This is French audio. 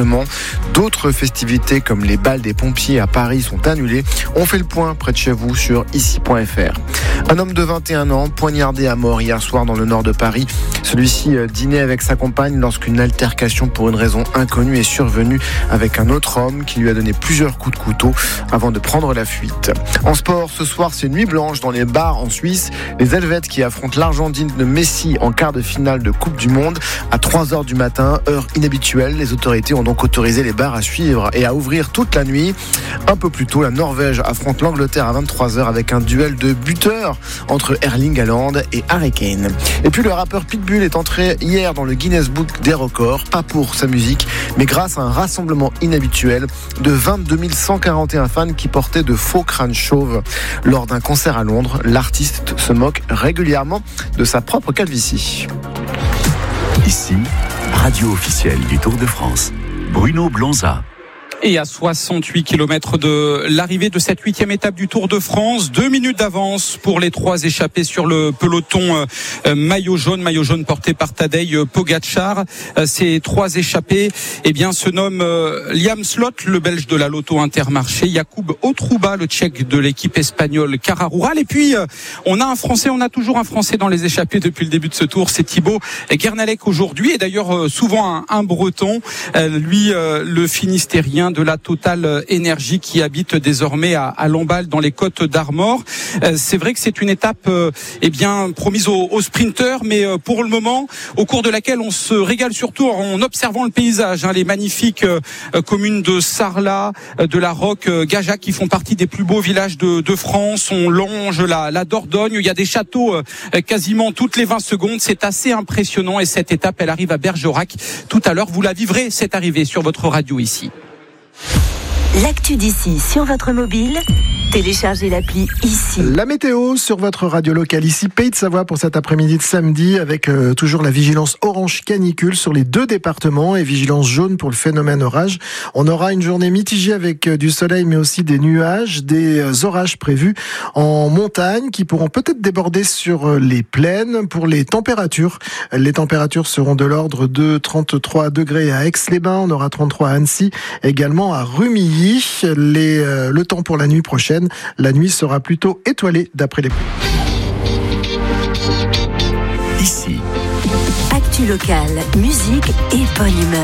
département. D'autres festivités comme les balles des pompiers à Paris sont annulées. On fait le point près de chez vous sur ici.fr. Un homme de 21 ans poignardé à mort hier soir dans le nord de Paris. Celui-ci dînait avec sa compagne lorsqu'une altercation pour une raison inconnue est survenue avec un autre homme qui lui a donné plusieurs coups de couteau avant de prendre la fuite. En sport, ce soir, c'est nuit blanche dans les bars en Suisse. Les Helvètes qui affrontent l'Argentine de Messi en quart de finale de Coupe du Monde à 3h du matin, heure inhabituelle. Les autorités ont donc autorisé les bars à suivre et à ouvrir toute la nuit. Un peu plus tôt, la Norvège affronte l'Angleterre à 23h avec un duel de buteurs entre Erling Haaland et Harry Kane. Et puis le rappeur Pitbull est entré hier dans le Guinness Book des records, pas pour sa musique, mais grâce à un rassemblement inhabituel de 22 141 fans qui portaient de faux crânes chauves. Lors d'un concert à Londres, l'artiste se moque régulièrement de sa propre calvitie. Ici, radio officielle du Tour de France, Bruno Blonza. Et à 68 km de l'arrivée de cette 8e étape du Tour de France, 2 minutes d'avance pour les 3 échappés sur le peloton maillot jaune porté par Tadej Pogačar. Ces 3 échappés, se nomment Liam Slot, le Belge de la Lotto Intermarché, Jakub Otruba, le Tchèque de l'équipe espagnole Cara Rural. Et puis, on a toujours un Français dans les échappés depuis le début de ce Tour, c'est Thibaut Guernalec aujourd'hui. Et d'ailleurs, souvent un Breton, lui, le Finistérien de la Total Énergie qui habite désormais à Lamballe dans les Côtes d'Armor. C'est vrai que c'est une étape promise aux sprinteurs, mais pour le moment, au cours de laquelle on se régale surtout en observant le paysage, les magnifiques communes de Sarlat, de la Roque, Gajac qui font partie des plus beaux villages de France. On longe la Dordogne, il y a des châteaux quasiment toutes les 20 secondes, c'est assez impressionnant et cette étape elle arrive à Bergerac. Tout à l'heure, vous la vivrez cette arrivée sur votre radio ici. L'actu d'ici sur votre mobile, téléchargez l'appli ici. La météo sur votre radio locale ici, Pays de Savoie pour cet après-midi de samedi avec toujours la vigilance orange canicule sur les 2 départements et vigilance jaune pour le phénomène orage. On aura une journée mitigée avec du soleil mais aussi des nuages, des orages prévus en montagne qui pourront peut-être déborder sur les plaines. Pour les températures seront de l'ordre de 33 degrés à Aix-les-Bains, on aura 33 à Annecy, également à Rumilly. Le temps pour la nuit prochaine, la nuit sera plutôt étoilée d'après les pluies. Ici. Actu locale, musique et bonne humeur.